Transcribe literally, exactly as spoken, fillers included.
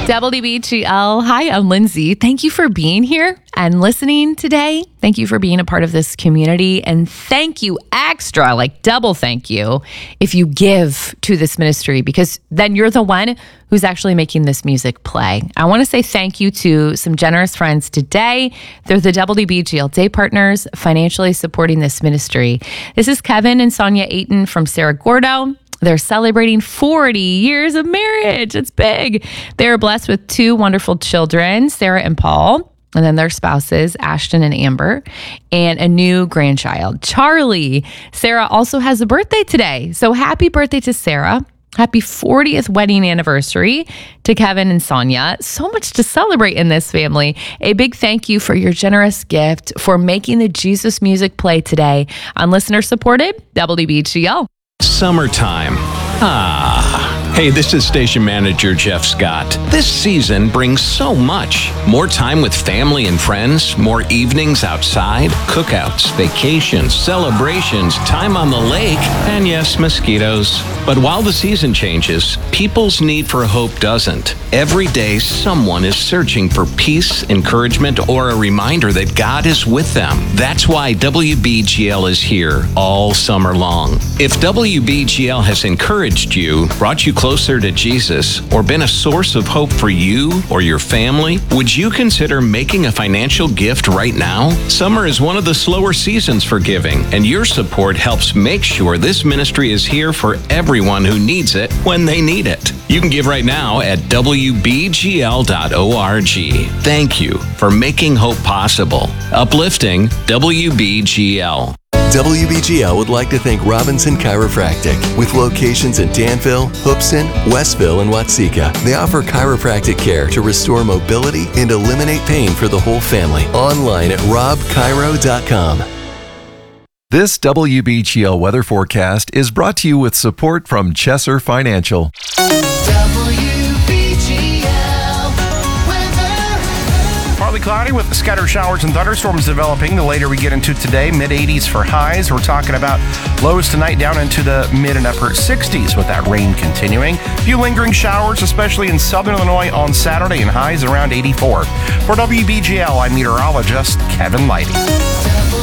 W B G L. Hi, I'm Lindsay. Thank you for being here and listening today. Thank you for being a part of this community. And thank you extra, like double thank you, if you give to this ministry, because then you're the one who's actually making this music play. I want to say thank you to some generous friends today. They're the W B G L Day Partners financially supporting this ministry. This is Kevin and Sonia Ayton from Cerro Gordo. They're celebrating forty years of marriage. It's big. They're blessed with two wonderful children, Sarah and Paul, and then their spouses, Ashton and Amber, and a new grandchild, Charlie. Sarah also has a birthday today. So happy birthday to Sarah. Happy fortieth wedding anniversary to Kevin and Sonia. So much to celebrate in this family. A big thank you for your generous gift for making the Jesus music play today on listener-supported W B G L. Summertime. Ah. Hey, this is Station Manager Jeff Scott. This season brings so much. More time with family and friends, more evenings outside, cookouts, vacations, celebrations, time on the lake, and yes, mosquitoes. But while the season changes, people's need for hope doesn't. Every day, someone is searching for peace, encouragement, or a reminder that God is with them. That's why W B G L is here all summer long. If W B G L has encouraged you, brought you closer to Jesus, or been a source of hope for you or your family, would you consider making a financial gift right now? Summer is one of the slower seasons for giving, and your support helps make sure this ministry is here for everyone who needs it when they need it. You can give right now at W B G L dot org. Thank you for making hope possible. Uplifting W B G L. W B G L would like to thank Robinson Chiropractic. With locations in Danville, Hoopson, Westville, and Watseka, they offer chiropractic care to restore mobility and eliminate pain for the whole family. Online at rob chiro dot com. This W B G L weather forecast is brought to you with support from Chesser Financial. Partly cloudy with scattered showers and thunderstorms developing the later we get into today. mid eighties for highs. We're talking about lows tonight down into the mid and upper sixties with that rain continuing. A few lingering showers, especially in southern Illinois on Saturday, and highs around eighty-four. For W B G L, I'm meteorologist Kevin Lighty.